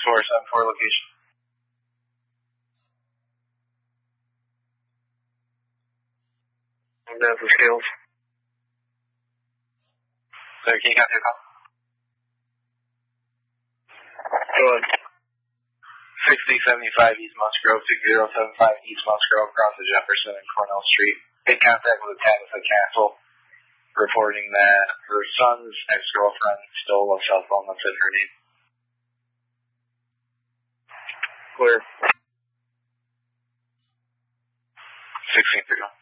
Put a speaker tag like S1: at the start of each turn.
S1: 6474 location.
S2: I'm down for skills.
S1: Sir, can you copy the call?
S2: Go ahead.
S1: 6075 East Musgrove, 6075 East Musgrove, across the Jefferson and Cornell Street. In contact with Tabitha Castle, reporting that her son's ex-girlfriend stole a cell phone that's in her name.
S2: Clear.
S1: 1631.